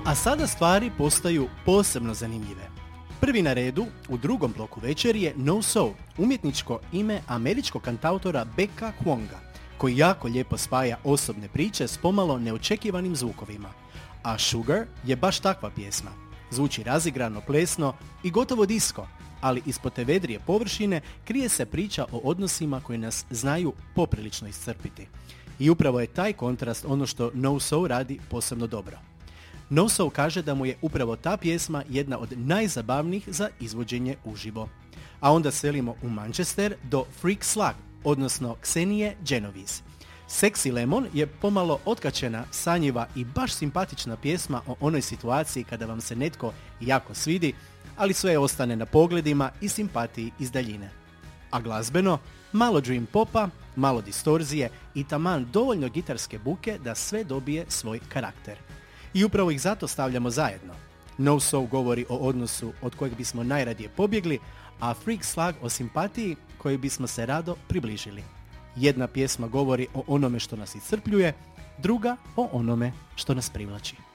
A sada stvari postaju posebno zanimljive. Prvi na redu u drugom bloku večeri je No Soul, umjetničko ime američkog kantautora Becka Huonga, koji jako lijepo spaja osobne priče s pomalo neočekivanim zvukovima. A Sugar je baš takva pjesma. Zvuči razigrano, plesno i gotovo disko, ali ispod te vedrije površine krije se priča o odnosima koji nas znaju poprilično iscrpiti. I upravo je taj kontrast ono što No Soul radi posebno dobro. No Soul kaže da mu je upravo ta pjesma jedna od najzabavnijih za izvođenje uživo. A onda selimo u Manchester do Freak Slug, odnosno Ksenije Genovese. Sexy Lemon je pomalo otkačena, sanjiva i baš simpatična pjesma o onoj situaciji kada vam se netko jako svidi, ali sve ostane na pogledima i simpatiji iz daljine. A glazbeno, malo dream popa, malo distorzije i taman dovoljno gitarske buke da sve dobije svoj karakter. I upravo ih zato stavljamo zajedno. No Soul govori o odnosu od kojeg bismo najradije pobjegli, a Freak Slug o simpatiji kojoj bismo se rado približili. Jedna pjesma govori o onome što nas iscrpljuje, druga o onome što nas privlači.